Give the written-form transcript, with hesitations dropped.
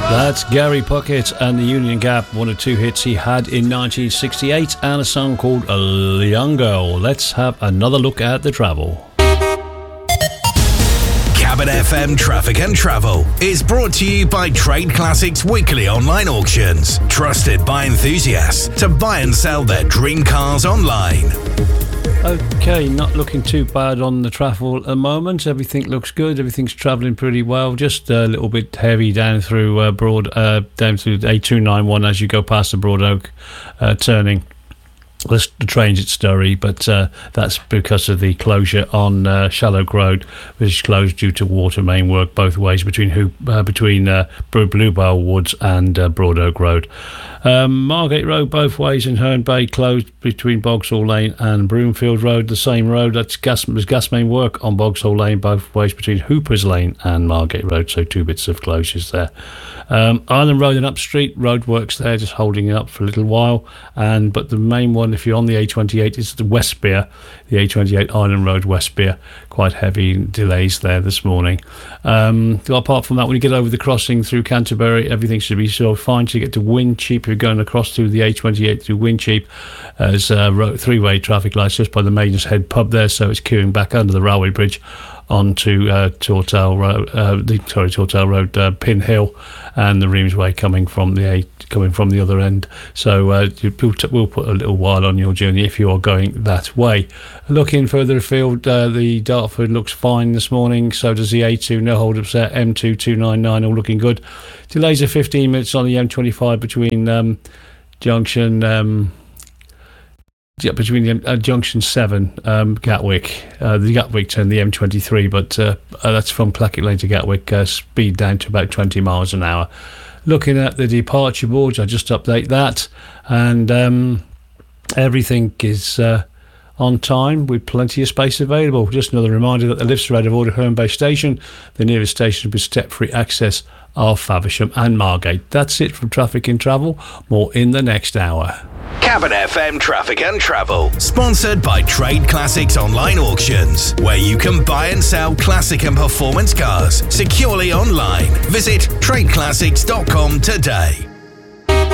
That's Gary Puckett and the Union Gap, one of two hits he had in 1968, and a song called A Young Girl. Let's have another look at the travel. Cabin FM Traffic and Travel is brought to you by Trade Classics Weekly Online Auctions, trusted by enthusiasts to buy and sell their dream cars online. Okay, not looking too bad on the travel at the moment. Everything looks good. Everything's travelling pretty well. Just a little bit heavy down through down through A291 as you go past the Broad Oak turning. The train's at Sturry, but that's because of the closure on Shallow Road, which is closed due to water main work both ways between Bluebell Woods and Broad Oak Road. Margate Road both ways in Herne Bay closed between Bogsall Lane and Broomfield Road. The same road, there's gas main work on Bogsall Lane both ways between Hoopers Lane and Margate Road, so two bits of closures there. Island Road and Upstreet road works there, just holding it up for a little while, but the main one, if you're on the A28, is the Westbere, the A28 Island Road Westbere. Quite heavy delays there this morning. Apart from that, when you get over the crossing through Canterbury, everything should be sort of fine. To get to Wincheap, if you're going across through the A28 through Wincheap, there's three-way traffic lights just by the Maiden's Head pub there, so it's queuing back under the railway bridge onto Tortell Road, Pin Hill, and the Reamsway coming from the other end. So we'll put a little while on your journey if you are going that way. Looking further afield, the Dartford looks fine this morning. So does the A2. No hold-ups there. M2 299 all looking good. Delays of 15 minutes on the M25 between Junction. Between Junction 7, Gatwick, the Gatwick turn, the M23, but that's from Clackett Lane to Gatwick, speed down to about 20 miles an hour. Looking at the departure boards, I just update that, and everything is on time with plenty of space available. Just another reminder that the lifts are out of order Herne Bay Station. The nearest station with step-free access are Faversham and Margate. That's it from Traffic and Travel. More in the next hour. Cabin FM Traffic and Travel, sponsored by Trade Classics Online Auctions, where you can buy and sell classic and performance cars securely online. Visit tradeclassics.com today.